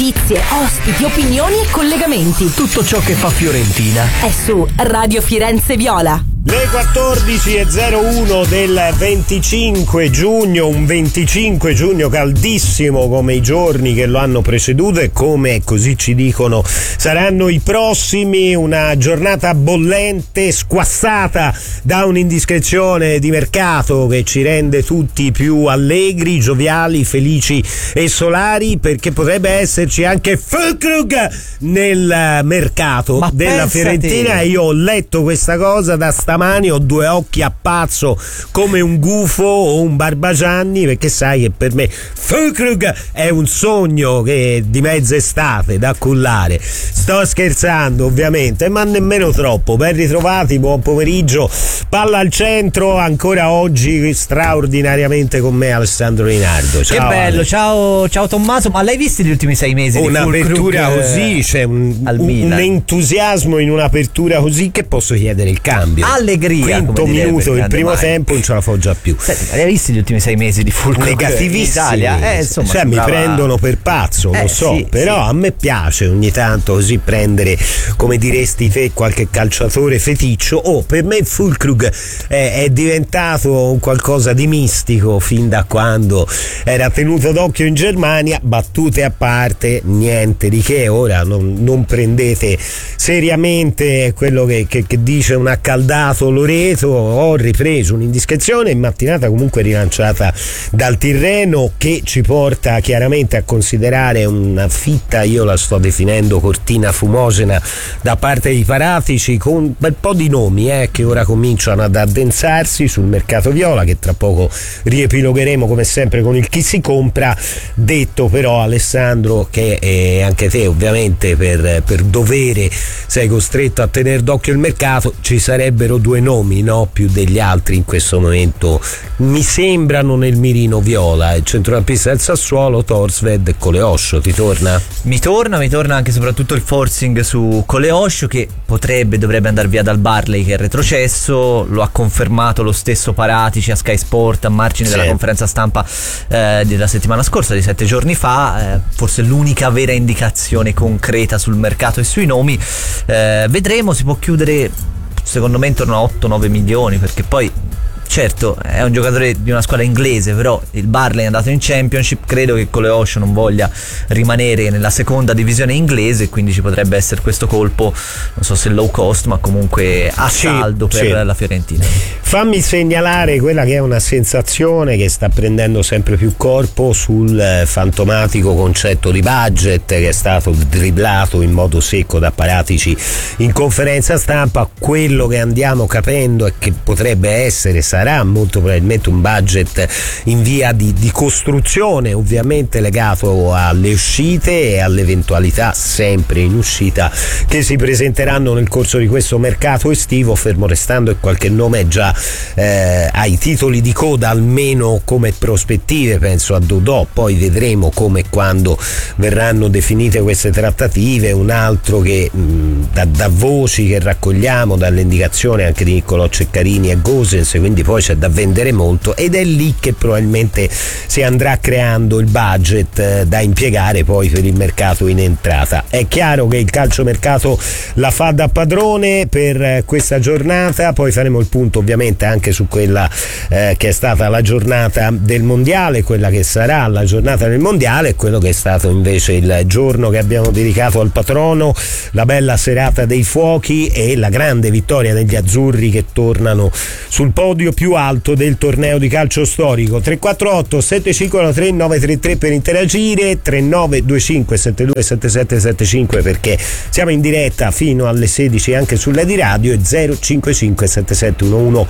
notizie, ospiti, opinioni e collegamenti. Tutto ciò che fa Fiorentina è su Radio Firenze Viola. Le 14.01 del 25 giugno, un 25 giugno caldissimo come i giorni che lo hanno preceduto e come, così ci dicono, saranno i prossimi. Una giornata bollente, squassata da un'indiscrezione di mercato che ci rende tutti più allegri, gioviali, felici e solari, perché potrebbe esserci anche Füllkrug nel mercato della Fiorentina. Io ho letto questa cosa da stamani, ho due occhi a pazzo come un gufo o un Barbagianni, perché sai che per me Füllkrug è un sogno che di mezza estate da cullare. Sto scherzando ovviamente, ma nemmeno troppo. Ben ritrovati, buon pomeriggio. Palla al centro ancora oggi straordinariamente con me Alessandro Rinaldo. Ciao, che bello, ciao Tommaso. Ma l'hai visto gli ultimi 6 mesi? Un'apertura così, c'è un entusiasmo in un'apertura così che posso chiedere il cambio. Allegria. Quinto minuto, il primo tempo non ce la fa già più. Senti, ma li hai visti gli ultimi 6 mesi di Füllkrug negativissimi in Italia? Insomma, cioè mi prendono per pazzo, lo so, sì, però a me piace ogni tanto così prendere, come diresti te, qualche calciatore feticcio. Per me Füllkrug è diventato un qualcosa di mistico fin da quando era tenuto d'occhio in Germania. Battute a parte, niente di che. Ora non prendete seriamente quello che dice un accaldato Loreto. Ho ripreso un'indiscrezione in mattinata comunque rilanciata dal Tirreno, che ci porta chiaramente a considerare una fitta, io la sto definendo cortina fumogena da parte dei Paratici, con un bel po' di nomi che ora cominciano ad addensarsi sul mercato viola, che tra poco riepilogheremo come sempre con il chi si compra. Detto però, Alessandro, che anche te ovviamente per dovere sei costretto a tenere d'occhio il mercato, ci sarebbero due nomi, no, più degli altri in questo momento mi sembrano nel mirino viola: il centrocampista del Sassuolo Thorstvedt e Coleoscio. Ti torna? Mi torna anche soprattutto il forcing su Coleoscio, che dovrebbe andare via dal Barley, che è retrocesso. Lo ha confermato lo stesso Paratici a Sky Sport a margine della conferenza stampa della settimana scorsa, di 7 giorni fa. Forse l'unica vera indicazione concreta sul mercato e sui nomi. Vedremo, si può chiudere secondo me intorno a 8-9 milioni, perché poi certo è un giocatore di una squadra inglese, però il Barley è andato in Championship. Credo che Coleoscio non voglia rimanere nella seconda divisione inglese, quindi ci potrebbe essere questo colpo, non so se low cost, ma comunque a saldo per la Fiorentina. Fammi segnalare quella che è una sensazione che sta prendendo sempre più corpo sul fantomatico concetto di budget, che è stato dribblato in modo secco da Paratici in conferenza stampa. Quello che andiamo capendo è che potrebbe essere, sarà molto probabilmente un budget in via di costruzione, ovviamente legato alle uscite e alle eventualità sempre in uscita che si presenteranno nel corso di questo mercato estivo, fermo restando che qualche nome è già ai titoli di coda, almeno come prospettive. Penso a Dodò, poi vedremo come e quando verranno definite queste trattative. Un altro che da voci che raccogliamo, dalle indicazioni anche di Niccolò Ceccarini e Gosens, quindi poi c'è da vendere molto, ed è lì che probabilmente si andrà creando il budget da impiegare poi per il mercato in entrata. È chiaro che il calciomercato la fa da padrone per questa giornata, poi faremo il punto ovviamente anche su quella che è stata la giornata del mondiale, quella che sarà la giornata del mondiale, e quello che è stato invece il giorno che abbiamo dedicato al patrono, la bella serata dei fuochi e la grande vittoria degli azzurri che tornano sul podio più alto del torneo di calcio storico. 348 753 933 per interagire, 3925 72 77 75 perché siamo in diretta fino alle 16 anche sulla di radio, e 055 7711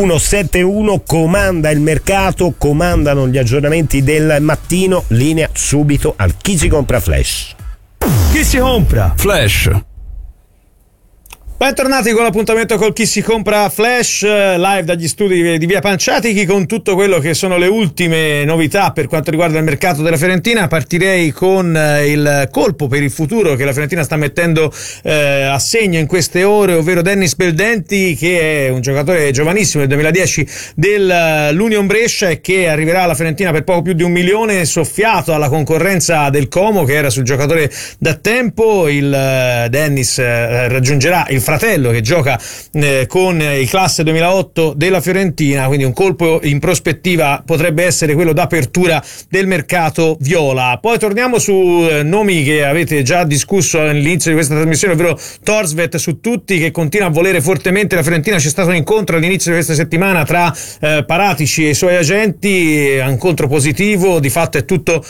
171. Comanda il mercato, comandano gli aggiornamenti del mattino. Linea subito al chi si compra Flash. Chi si compra? Flash. Bentornati con l'appuntamento col Chi si compra Flash, live dagli studi di Via Panciatichi con tutto quello che sono le ultime novità per quanto riguarda il mercato della Fiorentina. Partirei con il colpo per il futuro che la Fiorentina sta mettendo a segno in queste ore, ovvero Dennis Beldenti, che è un giocatore giovanissimo del 2010 dell'Union Brescia e che arriverà alla Fiorentina per poco più di 1 milione, soffiato alla concorrenza del Como, che era sul giocatore da tempo. Il Dennis raggiungerà il fratello che gioca con il classe 2008 della Fiorentina, quindi un colpo in prospettiva potrebbe essere quello d'apertura del mercato viola. Poi torniamo su nomi che avete già discusso all'inizio di questa trasmissione, ovvero Thorstvedt su tutti, che continua a volere fortemente la Fiorentina. C'è stato un incontro all'inizio di questa settimana tra Paratici e i suoi agenti, un incontro positivo, di fatto è tutto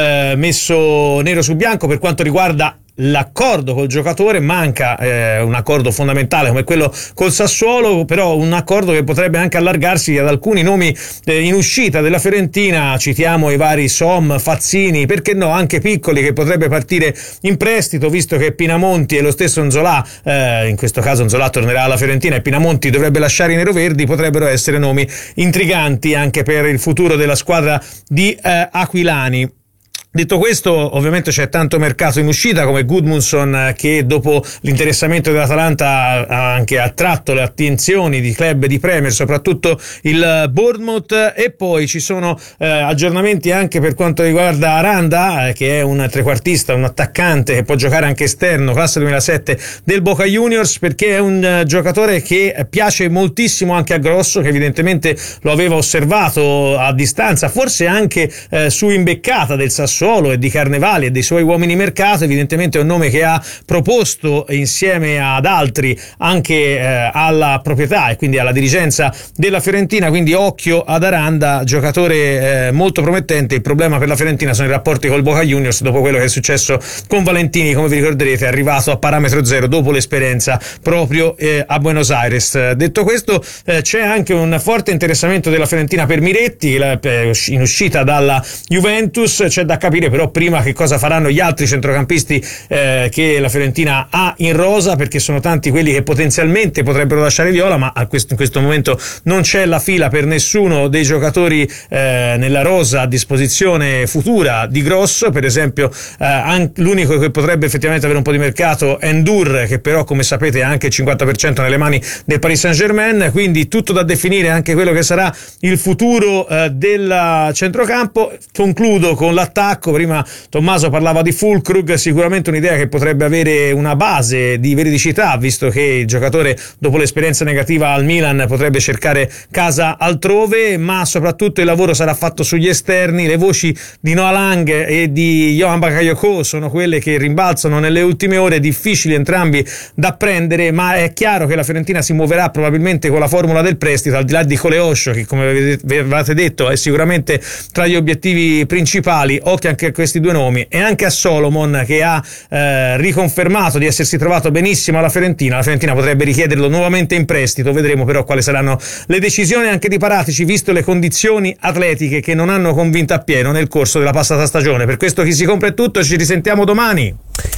messo nero su bianco per quanto riguarda l'accordo col giocatore. Manca un accordo fondamentale come quello col Sassuolo, però un accordo che potrebbe anche allargarsi ad alcuni nomi in uscita della Fiorentina. Citiamo i vari Som, Fazzini, perché no anche Piccoli, che potrebbe partire in prestito, visto che Pinamonti e lo stesso Nzola, in questo caso Nzola tornerà alla Fiorentina e Pinamonti dovrebbe lasciare i neroverdi. Potrebbero essere nomi intriganti anche per il futuro della squadra di Aquilani. Detto questo, ovviamente c'è tanto mercato in uscita, come Gudmundsson, che dopo l'interessamento dell'Atalanta ha anche attratto le attenzioni di club di Premier, soprattutto il Bournemouth. E poi ci sono aggiornamenti anche per quanto riguarda Aranda, che è un trequartista, un attaccante che può giocare anche esterno, classe 2007 del Boca Juniors, perché è un giocatore che piace moltissimo anche a Grosso, che evidentemente lo aveva osservato a distanza, forse anche su imbeccata del Sassuolo e di Carnevali e dei suoi uomini mercato. Evidentemente è un nome che ha proposto insieme ad altri anche alla proprietà e quindi alla dirigenza della Fiorentina, quindi occhio ad Aranda, giocatore molto promettente. Il problema per la Fiorentina sono i rapporti col Boca Juniors dopo quello che è successo con Valentini, come vi ricorderete è arrivato a parametro zero dopo l'esperienza proprio a Buenos Aires. Detto questo, c'è anche un forte interessamento della Fiorentina per Miretti, in uscita dalla Juventus. C'è da capire però prima che cosa faranno gli altri centrocampisti che la Fiorentina ha in rosa, perché sono tanti quelli che potenzialmente potrebbero lasciare viola, ma in questo momento non c'è la fila per nessuno dei giocatori nella rosa a disposizione futura di Grosso. Per esempio l'unico che potrebbe effettivamente avere un po' di mercato è Ndour, che però come sapete ha anche il 50% nelle mani del Paris Saint-Germain, quindi tutto da definire anche quello che sarà il futuro del centrocampo. Concludo con l'attacco. Prima Tommaso parlava di Füllkrug, sicuramente un'idea che potrebbe avere una base di veridicità, visto che il giocatore dopo l'esperienza negativa al Milan potrebbe cercare casa altrove, ma soprattutto il lavoro sarà fatto sugli esterni. Le voci di Noah Lang e di Johan Bakayoko sono quelle che rimbalzano nelle ultime ore, difficili entrambi da prendere, ma è chiaro che la Fiorentina si muoverà probabilmente con la formula del prestito, al di là di Coleoscio, che come avevate detto è sicuramente tra gli obiettivi principali. Occhio anche a questi due nomi e anche a Solomon, che ha riconfermato di essersi trovato benissimo alla Fiorentina. La Fiorentina potrebbe richiederlo nuovamente in prestito, vedremo però quali saranno le decisioni anche di Paratici, visto le condizioni atletiche che non hanno convinto appieno nel corso della passata stagione. Per questo Chi si compra è tutto, ci risentiamo domani.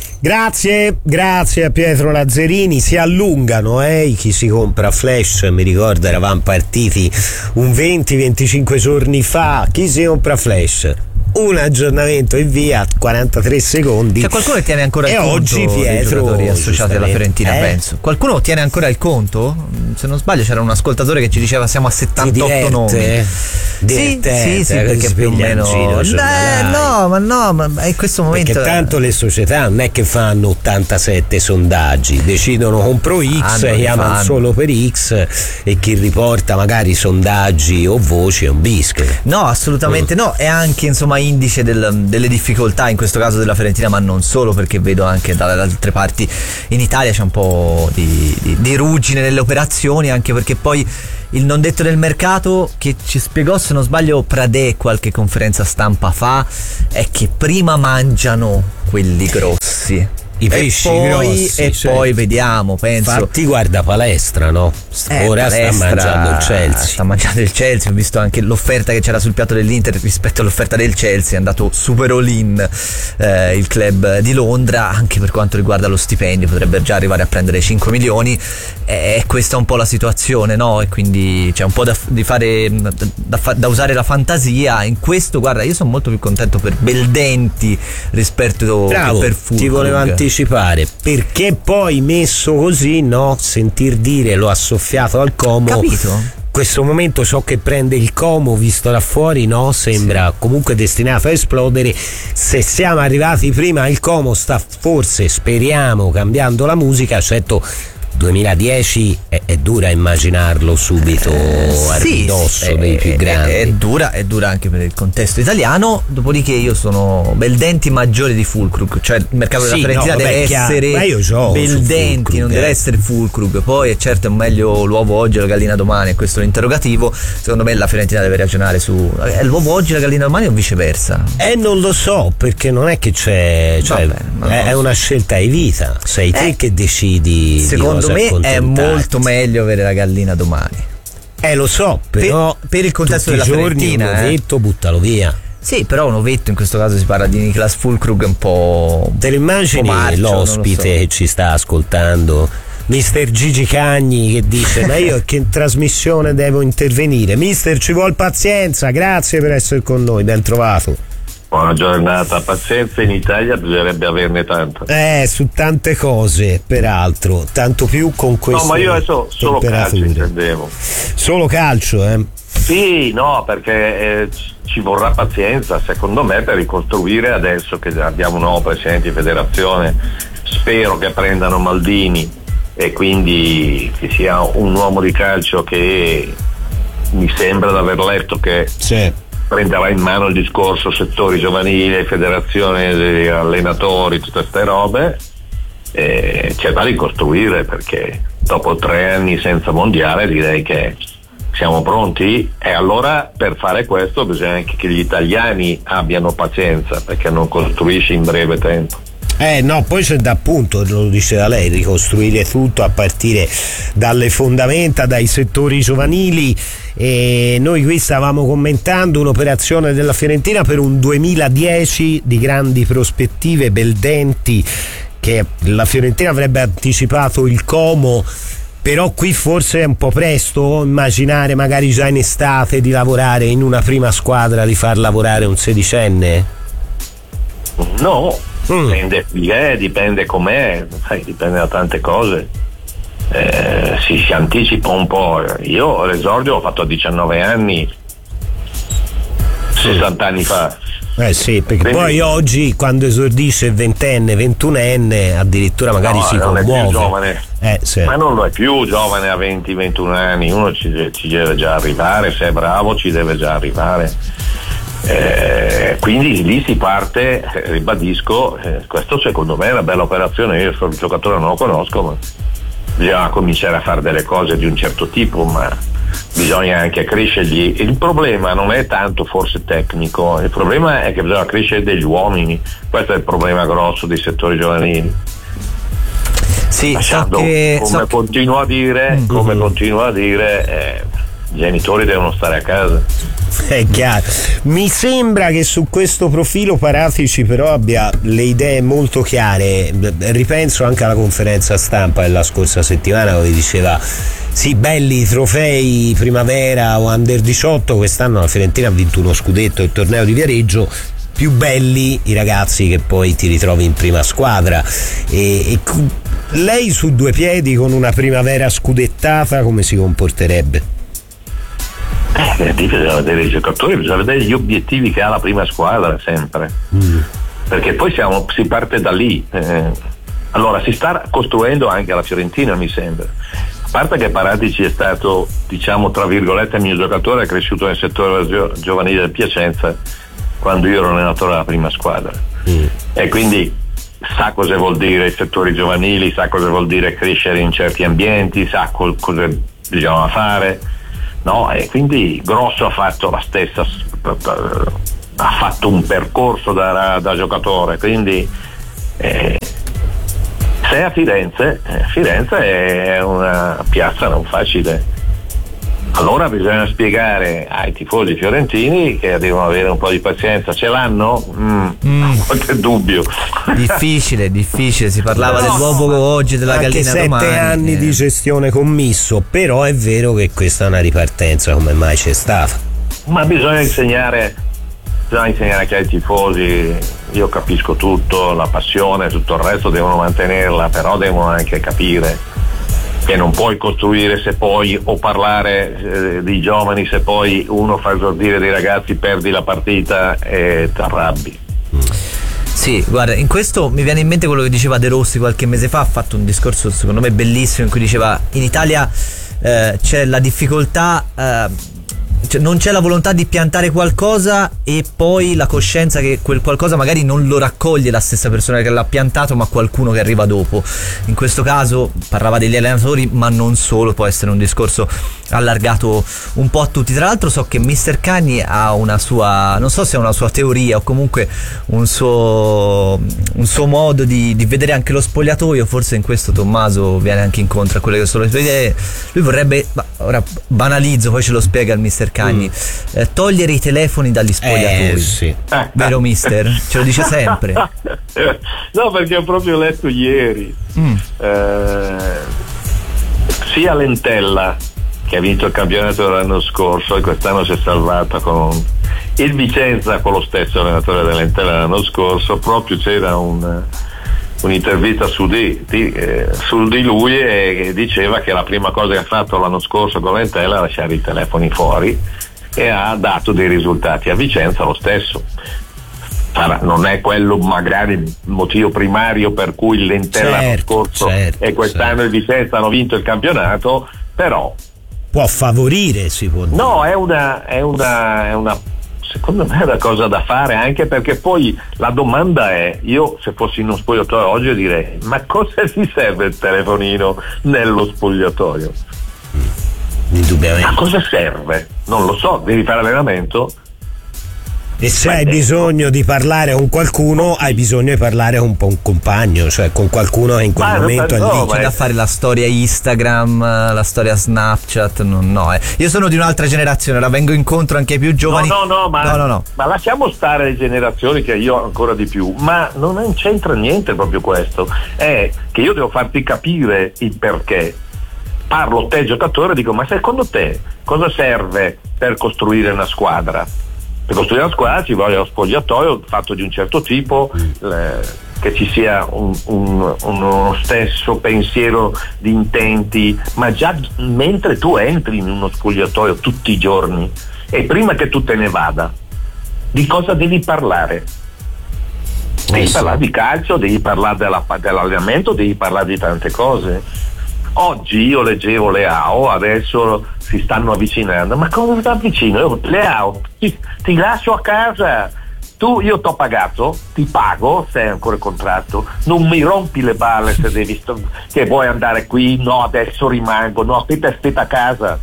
Grazie a Pietro Lazzarini. Si allungano i Chi si compra Flash. Mi ricordo eravamo partiti un 20-25 giorni fa. Chi si compra Flash, un aggiornamento e via, 43 secondi. C'è qualcuno che tiene ancora il conto oggi Pietro, dei giocatori associati alla Fiorentina, penso. Qualcuno tiene ancora il conto? Se non sbaglio c'era un ascoltatore che ci diceva siamo a 78 nomi. Sì, perché più o meno ma in questo momento, perché tanto le società non è che fanno 87 sondaggi, decidono compro X, chiamano solo per X, e chi riporta magari sondaggi o voci è un bischero. No, assolutamente no. È anche insomma indice delle difficoltà in questo caso della Fiorentina, ma non solo, perché vedo anche dalle altre parti in Italia c'è un po' di ruggine nelle operazioni, anche perché poi il non detto del mercato che ci spiegò, se non sbaglio, Pradè qualche conferenza stampa fa, è che prima mangiano quelli grossi I pesci grossi, poi vediamo, penso. Infatti guarda palestra, no? Ora palestra, sta mangiando il Chelsea. Sta mangiando il Chelsea, ho visto anche l'offerta che c'era sul piatto dell'Inter rispetto all'offerta del Chelsea, è andato super all-in il club di Londra, anche per quanto riguarda lo stipendio, potrebbe già arrivare a prendere 5 milioni, e questa è un po' la situazione, no? E quindi c'è un po' da usare la fantasia. In questo, guarda, io sono molto più contento per Beldenti rispetto che per Fulkrug. Ti volevo anticipare, perché poi messo così, no? Sentir dire lo ha soffiato al Como. Capito? Questo momento ciò che prende il Como visto da fuori, no? Sembra comunque destinato a esplodere. Se siamo arrivati prima, il Como sta forse, speriamo, cambiando la musica. Certo, 2010 è dura immaginarlo subito a ridosso dei più grandi. È dura anche per il contesto italiano. Dopodiché io sono Beldenti maggiore di Fulkrug, cioè il mercato della Fiorentina deve essere Beldenti, non deve essere Fulkrug. Poi è certo è meglio l'uovo oggi e la gallina domani, e questo è l'interrogativo. Secondo me la Fiorentina deve ragionare su l'uovo oggi e la gallina domani o viceversa. Non lo so, perché non è che c'è, cioè, è una scelta di vita, sei te che decidi. Secondo me è molto meglio avere la gallina domani. Lo so, però per il contesto della Fiorentina, un ovetto buttalo via. Sì, però un ovetto, in questo caso si parla di Niklas Fulkrug, un po'. Te lo immagini l'ospite che ci sta ascoltando, Mister Gigi Cagni, che dice: ma io che in trasmissione devo intervenire? Mister, ci vuol pazienza, grazie per essere con noi, ben trovato. Buona giornata. Pazienza in Italia bisognerebbe averne tanta. Su tante cose, peraltro, tanto più con questo. No, ma io adesso solo calcio intendevo. Solo calcio, Sì, no, perché ci vorrà pazienza, secondo me, per ricostruire adesso che abbiamo un nuovo presidente di federazione. Spero che prendano Maldini e quindi che sia un uomo di calcio che mi sembra di aver letto che prenderà in mano il discorso settori giovanili, federazione degli allenatori, tutte queste robe, e c'è da ricostruire, perché dopo 3 anni senza mondiale direi che siamo pronti, e allora per fare questo bisogna anche che gli italiani abbiano pazienza, perché non costruisci in breve tempo. No, poi c'è da, appunto, lo diceva lei, ricostruire tutto a partire dalle fondamenta, dai settori giovanili. E noi qui stavamo commentando un'operazione della Fiorentina per un 2010 di grandi prospettive, Beldenti, che la Fiorentina avrebbe anticipato il Como, però qui forse è un po' presto immaginare magari già in estate di lavorare in una prima squadra, di far lavorare un 16enne? No, dipende com'è, dipende da tante cose. Si anticipa un po'. Io l'esordio l'ho fatto a 19 anni, 60 anni fa. Sì, perché quindi, poi oggi quando esordisce 20enne, 21enne addirittura magari si commuove. Non è più giovane. Sì. Ma non lo è più giovane a 20-21 anni, uno ci deve già arrivare, se è bravo ci deve già arrivare. Quindi lì si parte, ribadisco, questo secondo me è una bella operazione. Io il giocatore non lo conosco, ma bisogna cominciare a fare delle cose di un certo tipo, ma bisogna anche crescergli. Il problema non è tanto forse tecnico, il problema è che bisogna crescere degli uomini. Questo è il problema grosso dei settori giovanili. Sì, continuo a dire, i genitori devono stare a casa. È chiaro. Mi sembra che su questo profilo Paratici però abbia le idee molto chiare. Ripenso anche alla conferenza stampa della scorsa settimana dove diceva: sì, belli i trofei primavera o under 18, quest'anno la Fiorentina ha vinto uno scudetto, il torneo di Viareggio, più belli i ragazzi che poi ti ritrovi in prima squadra. E lei su due piedi con una primavera scudettata come si comporterebbe? Bisogna vedere i giocatori, bisogna vedere gli obiettivi che ha la prima squadra sempre, perché poi si parte da lì. Allora si sta costruendo anche la Fiorentina, mi sembra, a parte che Paratici è stato, diciamo tra virgolette, il mio giocatore, è cresciuto nel settore giovanile del Piacenza quando io ero allenatore della prima squadra, e quindi sa cosa vuol dire i settori giovanili, sa cosa vuol dire crescere in certi ambienti, sa cosa bisogna fare. No, e quindi Grosso ha fatto la stessa, ha fatto un percorso da giocatore, quindi sei a Firenze, Firenze è una piazza non facile. Allora bisogna spiegare ai tifosi fiorentini che devono avere un po' di pazienza. Ce l'hanno? Qualche dubbio. Difficile, si parlava dell'uovo oggi, della anche gallina 7 domani. anni di gestione commisso, però è vero che questa è una ripartenza come mai c'è stata. Ma bisogna insegnare anche ai tifosi. Io capisco tutto, la passione, tutto il resto devono mantenerla, però devono anche capire che non puoi costruire se poi, o parlare di giovani, se poi uno fa esordire dei ragazzi, perdi la partita e ti arrabbi. Sì, guarda, in questo mi viene in mente quello che diceva De Rossi qualche mese fa. Ha fatto un discorso secondo me bellissimo in cui diceva: in Italia c'è la difficoltà, cioè non c'è la volontà di piantare qualcosa e poi la coscienza che quel qualcosa magari non lo raccoglie la stessa persona che l'ha piantato, ma qualcuno che arriva dopo. In questo caso parlava degli allenatori, ma non solo, può essere un discorso allargato un po' a tutti. Tra l'altro so che Mr. Cagni ha una sua, non so se è una sua teoria o comunque un suo modo di vedere anche lo spogliatoio. Forse in questo Tommaso viene anche incontro a quelle che sono le sue idee. Lui vorrebbe, ora banalizzo, poi ce lo spiega il Mr. Cagni, togliere i telefoni dagli spogliatoi. Sì. Vero mister? Ce lo dice sempre. No, perché ho proprio letto ieri sia Lentella, che ha vinto il campionato l'anno scorso e quest'anno si è salvata con il Vicenza, con lo stesso allenatore dell'Entella l'anno scorso. Proprio c'era un'intervista su di lui e diceva che la prima cosa che ha fatto l'anno scorso con l'Entella è lasciare i telefoni fuori, e ha dato dei risultati. A Vicenza lo stesso. Non è quello magari il motivo primario per cui l'Entella l'anno scorso e quest'anno il Vicenza hanno vinto il campionato, però può favorire, si può dire. No, è una secondo me è una cosa da fare, anche perché poi la domanda è: io se fossi in uno spogliatoio oggi direi: ma cosa ti serve il telefonino nello spogliatoio? Indubbiamente. A cosa serve? Non lo so, devi fare allenamento? E se hai bisogno di parlare con qualcuno, hai bisogno di parlare con un compagno, cioè con qualcuno che in quel momento è lì. C'è da fare la storia Instagram, la storia Snapchat, no. Io sono di un'altra generazione, ora vengo incontro anche ai più giovani. No, ma lasciamo stare le generazioni, che io ancora di più, ma non c'entra niente proprio questo. È che io devo farti capire il perché. Parlo te giocatore, dico: ma secondo te cosa serve per costruire una squadra? Per costruire una squadra ci vuole lo spogliatoio fatto di un certo tipo, che ci sia uno stesso pensiero di intenti, ma già mentre tu entri in uno spogliatoio tutti i giorni e prima che tu te ne vada, di cosa devi parlare? Devi parlare di calcio, devi parlare dell'allenamento, devi parlare di tante cose. Oggi io leggevo Leao, adesso si stanno avvicinando, ma come sta vicino? Leao, ti lascio a casa, io t'ho pagato, ti pago, sei ancora in contratto, non mi rompi le balle se devi che vuoi andare qui, no adesso rimango, no aspetta a casa.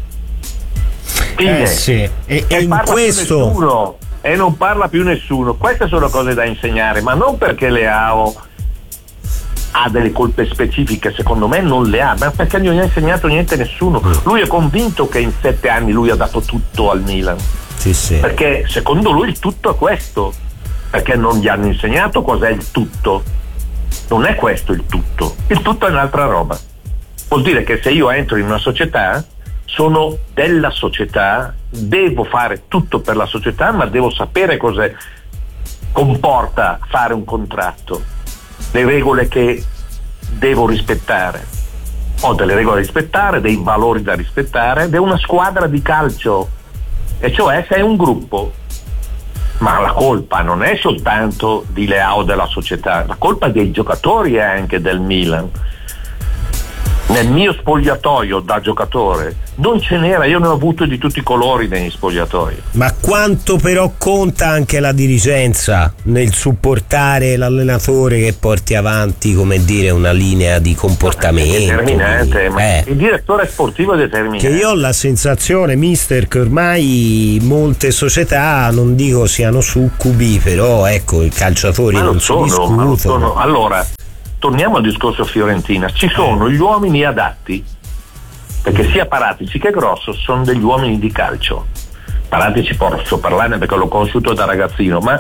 Sì. E in questo e non parla più nessuno. Queste sono cose da insegnare, ma non perché Leao ha delle colpe specifiche, secondo me non le ha, ma perché non gli ha insegnato niente nessuno. Lui è convinto che in 7 anni lui ha dato tutto al Milan, sì. Perché secondo lui il tutto è questo, perché non gli hanno insegnato cos'è il tutto. Non è questo il tutto è un'altra roba. Vuol dire che se io entro in una società, sono della società, devo fare tutto per la società, ma devo sapere cosa comporta fare un contratto, le regole che devo rispettare. Ho delle regole da rispettare, dei valori da rispettare, ed è una squadra di calcio, e cioè sei un gruppo. Ma la colpa non è soltanto di Leao, della società, la colpa dei giocatori è anche del Milan. Nel mio spogliatoio da giocatore non ce n'era, io ne ho avuto di tutti i colori negli spogliatoi. Ma quanto però conta anche la dirigenza nel supportare l'allenatore che porti avanti, come dire, una linea di comportamento? È determinante, ma il direttore sportivo è determinante. Che io ho la sensazione, mister, che ormai molte società, non dico siano succubi, però ecco, i calciatori non si discutono. Allora, torniamo al discorso Fiorentina, ci sono gli uomini adatti, perché sia Paratici che Grosso sono degli uomini di calcio. Paratici posso parlarne perché l'ho conosciuto da ragazzino, ma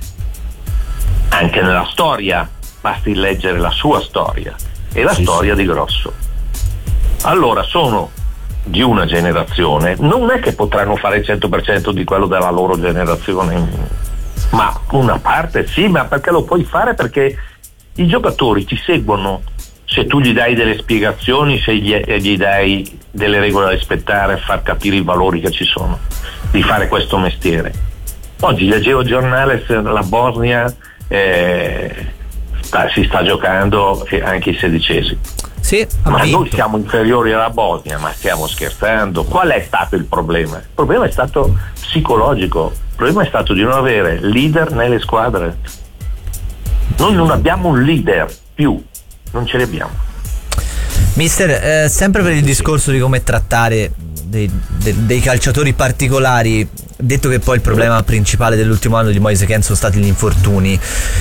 anche nella storia basti leggere la sua storia e la storia di Grosso. Allora sono di una generazione, non è che potranno fare il 100% di quello della loro generazione, ma una parte sì, ma perché lo puoi fare? Perché i giocatori ti seguono se tu gli dai delle spiegazioni, se gli dai delle regole da rispettare, far capire i valori che ci sono di fare questo mestiere. Oggi leggevo il giornale, la Bosnia si sta giocando anche i sedicesimi. Sì, ma noi siamo inferiori alla Bosnia, ma stiamo scherzando? Qual è stato il problema? Il problema è stato psicologico, il problema è stato di non avere leader nelle squadre. Noi non abbiamo un leader più, non ce li abbiamo. Mister, sempre per il discorso di come trattare dei calciatori particolari, detto che poi il problema principale dell'ultimo anno di Moise Kean sono stati gli infortuni,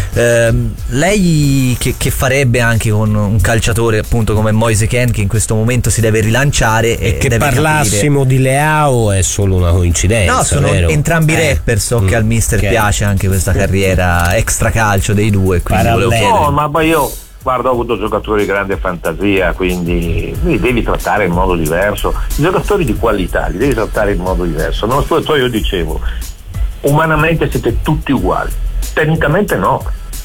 lei che farebbe anche con un calciatore appunto come Moise Kean, che in questo momento si deve rilanciare e che deve parlassimo capire. Di Leao è solo una coincidenza? No, sono vero? entrambi rapper, so che al mister piace anche questa carriera extra calcio dei due, quindi volevo chiedere. No, ma poi io guarda, ho avuto giocatori di grande fantasia, quindi li devi trattare in modo diverso. I giocatori di qualità li devi trattare in modo diverso. Nello spogliatoio io dicevo, umanamente siete tutti uguali, tecnicamente no.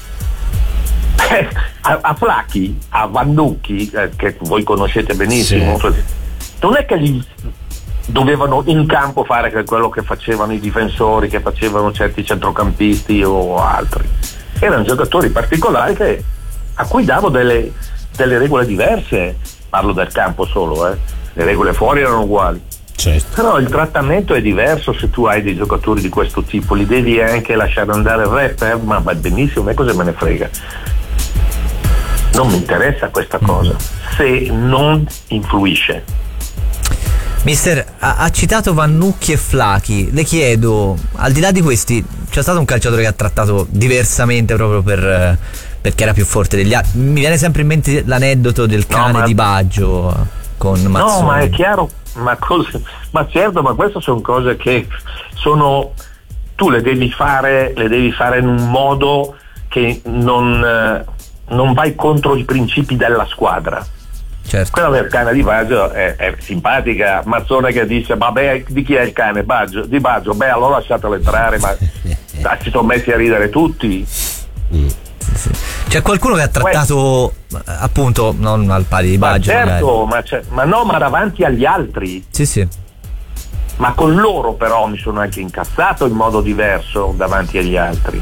A Flacchi, a Vannucchi, che voi conoscete benissimo, non è che gli dovevano in campo fare quello che facevano i difensori, che facevano certi centrocampisti o altri. Erano giocatori particolari a cui davo delle regole diverse. Parlo del campo solo, le regole fuori erano uguali. Certo. Però il trattamento è diverso se tu hai dei giocatori di questo tipo, li devi anche lasciare andare il rap, ma va benissimo, e cosa me ne frega? Non mi interessa questa cosa, se non influisce. Mister, ha citato Vannucchi e Flacchi, le chiedo, al di là di questi, c'è stato un calciatore che ha trattato diversamente proprio perché era più forte degli altri? Mi viene sempre in mente l'aneddoto del cane di Baggio con Mazzoni. No, ma è chiaro, ma certo, ma queste sono cose che tu le devi fare in un modo che non vai contro i principi della squadra. Certo. Quella del cane di Baggio è simpatica. Mazzone che dice vabbè, di chi è il cane? Baggio, di Baggio, beh allora lasciatelo entrare, ma si sono messi a ridere tutti. Sì. C'è qualcuno che ha trattato appunto non al pari di Baggio, certo, ma davanti agli altri. Sì. Ma con loro però mi sono anche incazzato in modo diverso davanti agli altri.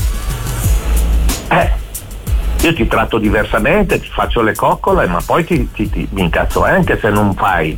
Io ti tratto diversamente, ti faccio le coccole, ma poi mi incazzo anche se non fai.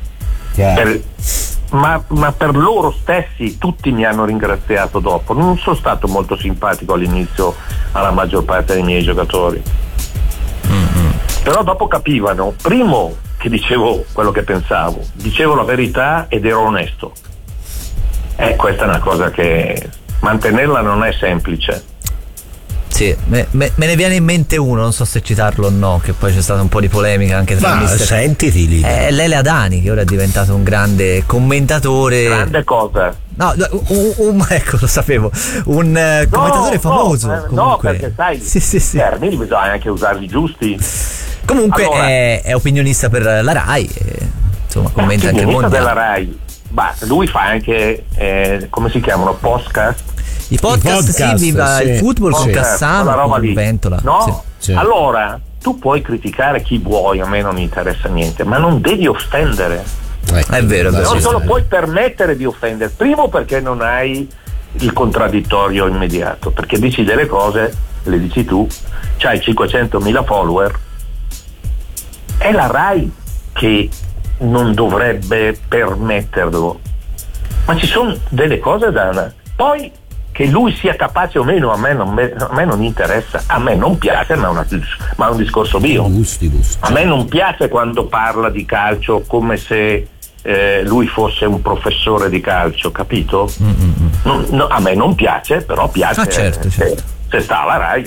Ma per loro stessi tutti mi hanno ringraziato dopo. Non sono stato molto simpatico all'inizio alla maggior parte dei miei giocatori. Però dopo capivano, primo, che dicevo quello che pensavo, dicevo la verità ed ero onesto. Questa è una cosa che mantenerla non è semplice. Sì, me ne viene in mente uno, non so se citarlo o no, che poi c'è stata un po' di polemica anche tra il mister. Sentiti lì. Lele Adani, che ora è diventato un grande commentatore. Grande cosa? No, ecco, lo sapevo. Un commentatore famoso. Comunque. No, perché sai, sì. termini bisogna anche usarli giusti. Comunque allora, è opinionista per la Rai, insomma, commenta anche il mondiale della Rai. Lui fa anche come si chiamano? Podcast? I podcast, sì, viva il football con Cassano, con Ventola. No? Sì. Allora, tu puoi criticare chi vuoi, a me non interessa niente, ma non devi offendere. È vero. Non te lo puoi permettere di offendere. Primo perché non hai il contraddittorio immediato, perché dici delle cose, le dici tu, c'hai 500.000 follower. È la Rai che non dovrebbe permetterlo. Ma ci sono delle cose da... Poi che lui sia capace o meno a me non interessa, a me non piace, ma è un discorso mio. Gusti. A me non piace quando parla di calcio come se lui fosse un professore di calcio, capito? No, a me non piace, però piace. Certo. Se sta alla Rai,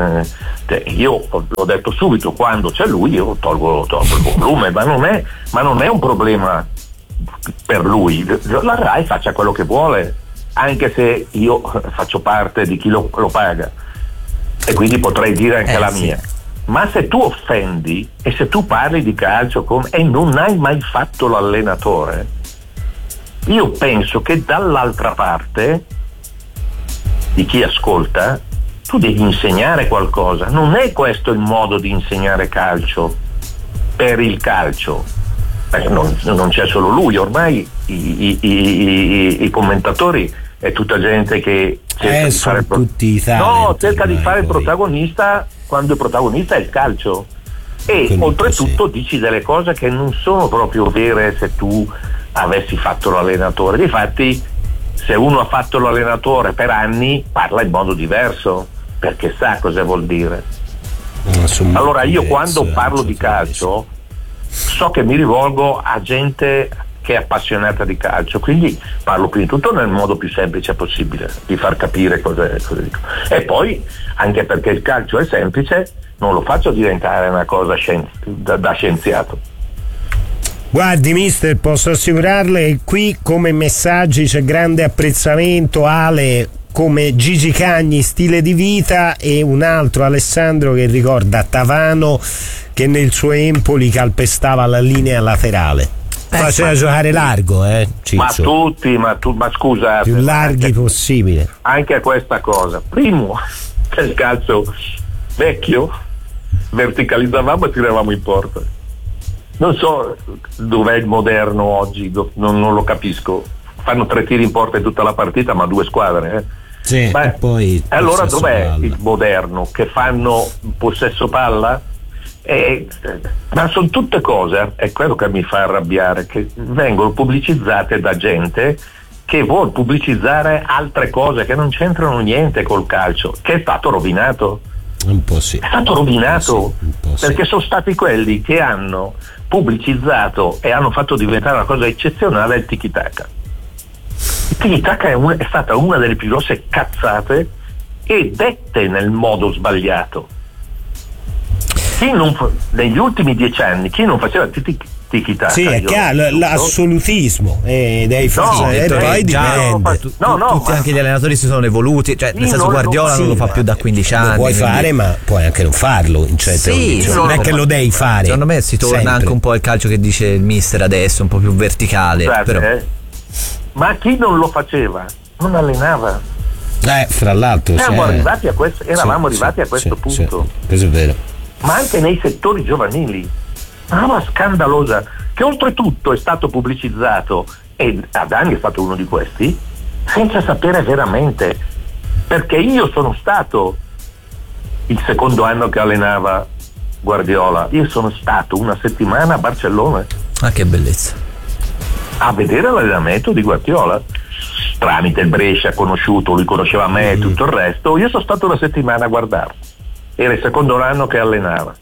io l'ho detto subito, quando c'è lui io tolgo il volume, ma non è un problema per lui. La Rai faccia quello che vuole, anche se io faccio parte di chi lo paga, e quindi potrei dire anche la mia. Ma se tu offendi e se tu parli di calcio e non hai mai fatto l'allenatore, io penso che dall'altra parte di chi ascolta tu devi insegnare qualcosa. Non è questo il modo di insegnare calcio per il calcio. Non c'è solo lui, ormai i commentatori è tutta gente che cerca di fare cerca di fare il protagonista, quando il protagonista è il calcio, e quindi, oltretutto dici delle cose che non sono proprio vere se tu avessi fatto l'allenatore. Difatti, se uno ha fatto l'allenatore per anni parla in modo diverso, perché sa cosa vuol dire. Allora io quando parlo di calcio so che mi rivolgo a gente che è appassionata di calcio, quindi parlo prima di tutto nel modo più semplice possibile, di far capire cosa dico. E poi, anche perché il calcio è semplice, non lo faccio diventare una cosa da scienziato. Guardi mister, posso assicurarle che qui come messaggi c'è grande apprezzamento. Ale come Gigi Cagni stile di vita, e un altro Alessandro che ricorda Tavano che nel suo Empoli calpestava la linea laterale. Faceva giocare largo, Ciccio. Ma scusate, più larghi possibile. Anche a questa cosa, primo, che il calcio vecchio verticalizzavamo e tiravamo in porta. Non so dov'è il moderno oggi, non lo capisco. Fanno 3 tiri in porta in tutta la partita, ma 2 squadre. Sì, e poi allora dov'è palla. Il moderno che fanno possesso palla? Ma sono tutte cose, è quello che mi fa arrabbiare, che vengono pubblicizzate da gente che vuol pubblicizzare altre cose che non c'entrano niente col calcio, che è stato rovinato. Un po' sì. È stato rovinato, un po' sì. Perché sono stati quelli che hanno pubblicizzato e hanno fatto diventare una cosa eccezionale il tiki-taka. Il tiki-taka è stata una delle più grosse cazzate e dette nel modo sbagliato. Negli ultimi 10 anni chi non faceva tiki-taka, sì, è chiaro, l'assolutismo dei poi dipende. Tutti anche gli allenatori si sono evoluti, cioè nel senso Guardiola non lo fa più da 15 anni. Lo puoi fare, ma puoi anche non farlo in certe condizioni. Non è che lo devi fare. Secondo me si torna sempre anche un po' al calcio che dice il mister adesso, un po' più verticale. Però. Ma chi non lo faceva non allenava. Fra l'altro eravamo arrivati a questo punto. Questo è vero. Ma anche nei settori giovanili, una roba scandalosa, che oltretutto è stato pubblicizzato, e Adani è stato uno di questi, senza sapere veramente, perché io sono stato il secondo anno che allenava Guardiola, io sono stato una settimana a Barcellona. Ah, che bellezza! A vedere l'allenamento di Guardiola, tramite il Brescia conosciuto, lui conosceva me e tutto il resto. Io sono stato una settimana a guardarlo. Era il secondo anno che allenava.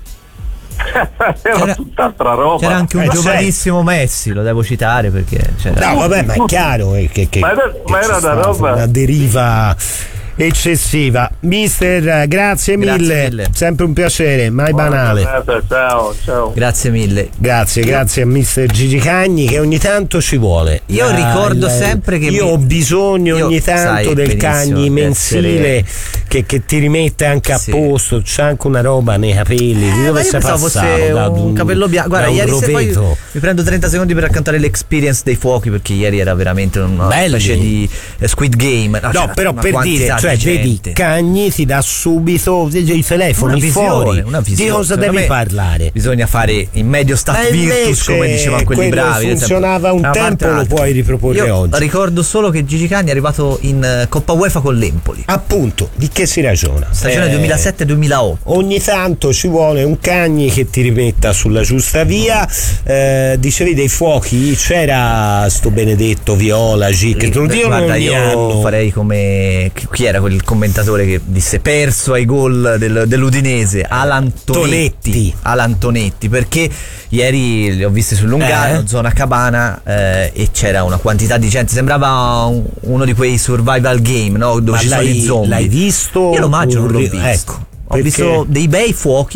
Era tutt'altra roba. C'era anche un giovanissimo Messi, lo devo citare perché c'era. No, vabbè, ma è chiaro che ma era una roba, una deriva eccessiva. Mister, grazie mille, sempre un piacere, mai banale. Ciao. Grazie mille. Grazie a mister Gigi Cagni, che ogni tanto ci vuole. Io ricordo sempre che io ho bisogno ogni tanto del Cagni mensile che ti rimette anche a posto. C'è anche una roba nei capelli. Di dove sei passato? Un capello bianco. Guarda, ieri se poi mi prendo 30 secondi per raccontare l'experience dei fuochi, perché ieri era veramente una specie di Squid Game. No, però per dire, cioè vedi, Cagni ti dà subito i telefoni fuori. Di cosa devi parlare? Bisogna fare in medio stat virtus, come dicevano quelli bravi. Funzionava un tempo, lo puoi riproporre oggi. Ricordo solo che Gigi Cagni è arrivato in Coppa UEFA con l'Empoli. Appunto, di che si ragiona? Stagione 2007-2008. Ogni tanto ci vuole un Cagni che ti rimetta sulla giusta via. Dicevi dei fuochi, c'era sto benedetto Viola, Gic. Guarda, io farei come chi era quel commentatore che disse perso ai gol dell'Udinese, Alan Tonetti, perché ieri li ho visti sul Lungano, zona Cabana, e c'era una quantità di gente, sembrava uno di quei survival game, no? Dove ci sono i zombie. L'hai visto visto? Io l'omaggio non l'ho visto. visto. Ho Perché? visto dei bei fuochi